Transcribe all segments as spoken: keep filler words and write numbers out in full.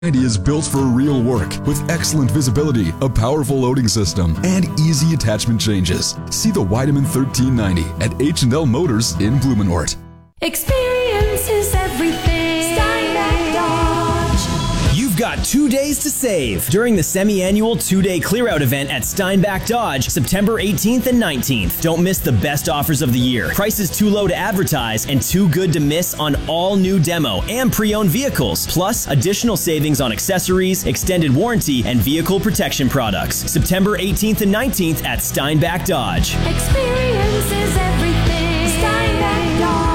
Is built for real work with excellent visibility, a powerful loading system, and easy attachment changes. See the Weidemann thirteen ninety at H and L Motors in Blumenort. Experience is everything. Steinbach Dodge. You've got two days to save during the semi-annual two-day clear-out event at Steinbach Dodge, September eighteenth and nineteenth. Don't miss the best offers of the year. Prices too low to advertise and too good to miss on all new demo and pre-owned vehicles. Plus, additional savings on accessories, extended warranty, and vehicle protection products. September eighteenth and nineteenth at Steinbach Dodge. Experience is everything. Steinbach Dodge.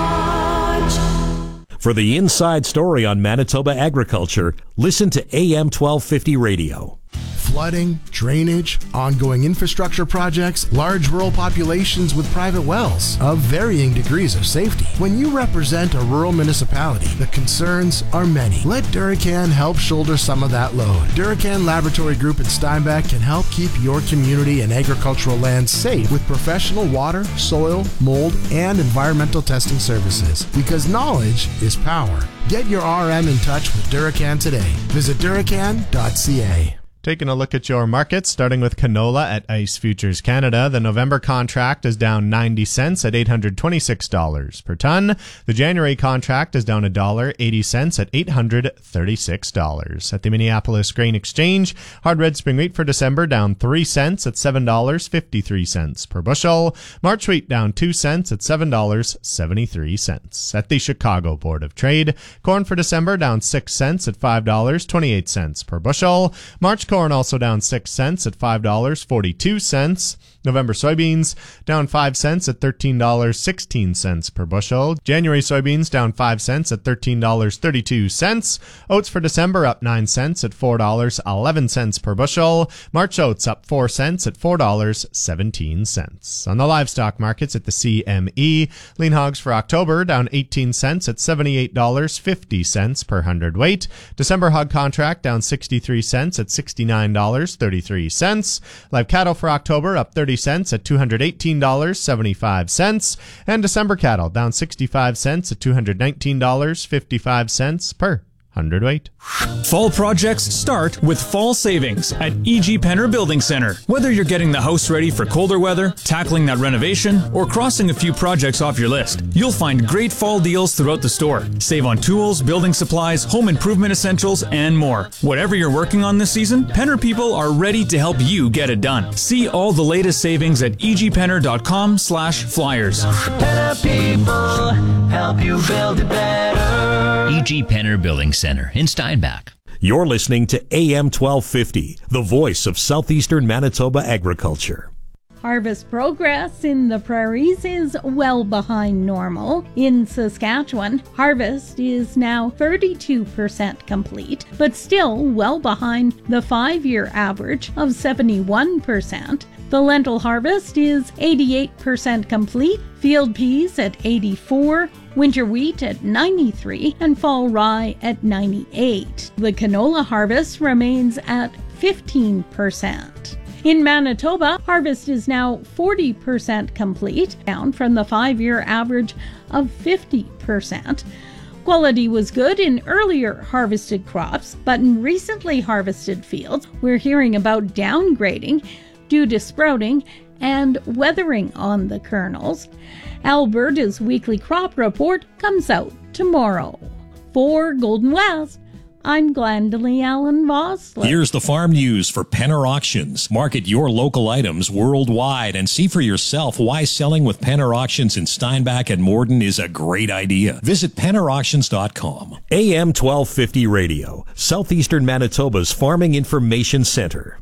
For the inside story on Manitoba agriculture, listen to A M twelve fifty radio. Flooding, drainage, ongoing infrastructure projects, large rural populations with private wells of varying degrees of safety. When you represent a rural municipality, the concerns are many. Let Duracan help shoulder some of that load. Duracan Laboratory Group in Steinbach can help keep your community and agricultural lands safe with professional water, soil, mold, and environmental testing services. Because knowledge is power. Get your R M in touch with Duracan today. Visit duracan dot c a. Taking a look at your markets, starting with canola at Ice Futures Canada. The November contract is down ninety cents at eight hundred twenty-six dollars per ton. The January contract is down one dollar and eighty cents at eight hundred thirty-six dollars. At the Minneapolis Grain Exchange, hard red spring wheat for December down three cents at seven dollars and fifty-three cents per bushel. March wheat down two cents at seven dollars and seventy-three cents. At the Chicago Board of Trade, corn for December down six cents at five dollars and twenty-eight cents per bushel. March corn also down six cents at five dollars and forty-two cents. November soybeans down five cents at thirteen dollars and sixteen cents per bushel. January soybeans down five cents at thirteen dollars and thirty-two cents. Oats for December up nine cents at four dollars and eleven cents per bushel. March oats up four cents at four dollars and seventeen cents. On the livestock markets at the C M E, lean hogs for October down eighteen cents at seventy-eight dollars and fifty cents per hundredweight. December hog contract down sixty-three cents at sixty-nine dollars and thirty-three cents. Live cattle for October up thirty cents at two hundred eighteen dollars and seventy-five cents. And December cattle down sixty-five cents at two hundred nineteen dollars and fifty-five cents per hundredweight. Fall projects start with fall savings at E G. Penner Building Center. Whether you're getting the house ready for colder weather, tackling that renovation, or crossing a few projects off your list, you'll find great fall deals throughout the store. Save on tools, building supplies, home improvement essentials, and more. Whatever you're working on this season, Penner people are ready to help you get it done. See all the latest savings at e g penner dot com slash flyers. Penner people help you build it better. E G. Penner Building Center in Steinbach. You're listening to A M twelve fifty, the voice of southeastern Manitoba agriculture. Harvest progress in the prairies is well behind normal. In Saskatchewan, harvest is now thirty-two percent complete, but still well behind the five-year average of seventy-one percent. The lentil harvest is eighty-eight percent complete, field peas at eighty-four, winter wheat at ninety-three, and fall rye at ninety-eight. The canola harvest remains at fifteen percent. In Manitoba, harvest is now forty percent complete, down from the five-year average of fifty percent. Quality was good in earlier harvested crops, but in recently harvested fields, we're hearing about downgrading due to sprouting and weathering on the kernels. Alberta's weekly crop report comes out tomorrow. For Golden West, I'm Glendalee Allen Vossler. Here's the farm news for Penner Auctions. Market your local items worldwide and see for yourself why selling with Penner Auctions in Steinbach and Morden is a great idea. Visit penner auctions dot com. A M twelve fifty Radio, Southeastern Manitoba's Farming Information Center.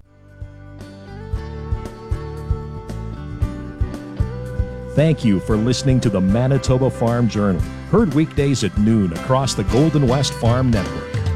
Thank you for listening to the Manitoba Farm Journal, heard weekdays at noon across the Golden West Farm Network.